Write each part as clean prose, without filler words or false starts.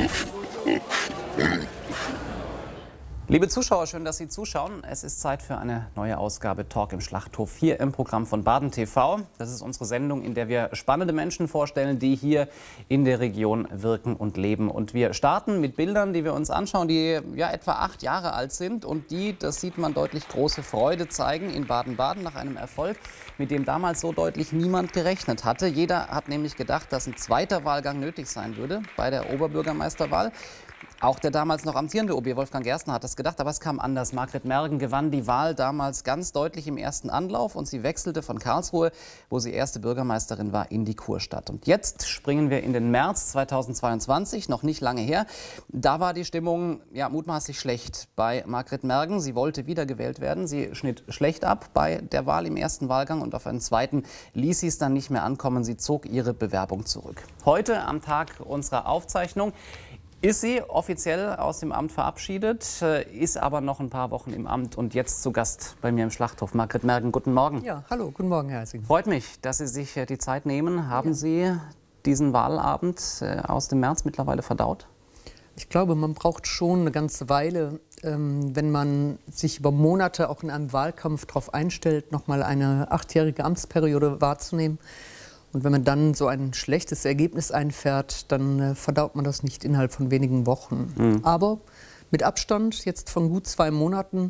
Liebe Zuschauer, schön, dass Sie zuschauen. Es ist Zeit für eine neue Ausgabe Talk im Schlachthof hier im Programm von Baden TV. Das ist unsere Sendung, in der wir spannende Menschen vorstellen, die hier in der Region wirken und leben. Und wir starten mit Bildern, die wir uns anschauen, die ja etwa 8 Jahre alt sind und die, das sieht man deutlich, große Freude zeigen in Baden-Baden nach einem Erfolg, mit dem damals so deutlich niemand gerechnet hatte. Jeder hat nämlich gedacht, dass ein zweiter Wahlgang nötig sein würde bei der Oberbürgermeisterwahl. Auch der damals noch amtierende OB Wolfgang Gerstner hat das gedacht, aber es kam anders. Margret Mergen gewann die Wahl damals ganz deutlich im ersten Anlauf und sie wechselte von Karlsruhe, wo sie erste Bürgermeisterin war, in die Kurstadt. Und jetzt springen wir in den März 2022, noch nicht lange her. Da war die Stimmung ja mutmaßlich schlecht bei Margret Mergen. Sie wollte wiedergewählt werden. Sie schnitt schlecht ab bei der Wahl im ersten Wahlgang und auf einen zweiten ließ sie es dann nicht mehr ankommen. Sie zog ihre Bewerbung zurück. Heute, am Tag unserer Aufzeichnung, ist sie offiziell aus dem Amt verabschiedet, ist aber noch ein paar Wochen im Amt und jetzt zu Gast bei mir im Schlachthof. Margret Mergen, guten Morgen. Ja, hallo, guten Morgen, Herr Heising. Freut mich, dass Sie sich die Zeit nehmen. Haben Sie diesen Wahlabend aus dem März mittlerweile verdaut? Ich glaube, man braucht schon eine ganze Weile, wenn man sich über Monate auch in einem Wahlkampf darauf einstellt, noch mal eine 8-jährige Amtsperiode wahrzunehmen. Und wenn man dann so ein schlechtes Ergebnis einfährt, dann verdaut man das nicht innerhalb von wenigen Wochen. Aber mit Abstand, jetzt von gut 2 Monaten,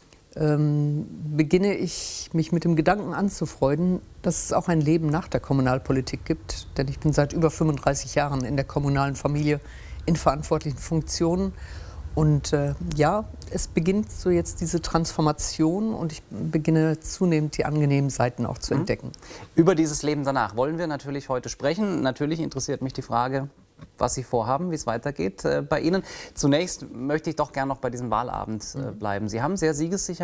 beginne ich mich mit dem Gedanken anzufreunden, dass es auch ein Leben nach der Kommunalpolitik gibt. Denn ich bin seit über 35 Jahren in der kommunalen Familie in verantwortlichen Funktionen. Und ja, es beginnt so jetzt diese Transformation und ich beginne zunehmend die angenehmen Seiten auch zu entdecken. Über dieses Leben danach wollen wir natürlich heute sprechen. Natürlich interessiert mich die Frage, was Sie vorhaben, wie es weitergeht bei Ihnen. Zunächst möchte ich doch gerne noch bei diesem Wahlabend bleiben. Sie haben sehr siegessicher